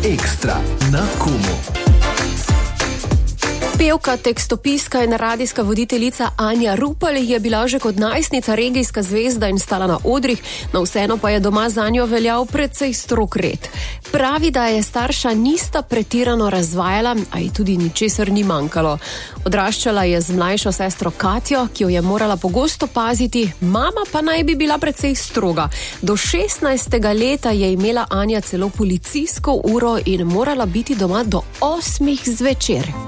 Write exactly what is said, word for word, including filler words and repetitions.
Ekstra na Kumu. Pevka, tekstopiska in radijska voditeljica Anja Rupel je bila že kot najstnica regijska zvezda in stala na odrih, no vseeno pa je doma zanjo veljal precej strog red. Pravi, da je starša nista pretirano razvajala, a ji tudi ničesar ni manjkalo. Odraščala je z mlajšo sestro Katjo, ki jo je morala pogosto paziti, mama pa naj bi bila precej stroga. Do šestnajstega leta je imela Anja celo policijsko uro in morala biti doma do osmih zvečer.